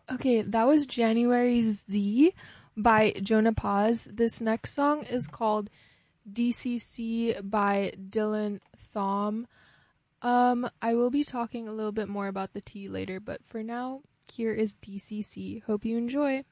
Okay, that was January's Z by Jonah Paz. This next song is called DCC by Dylan Thom. I will be talking a little bit more about the tea later, but for now, here is DCC. Hope you enjoy.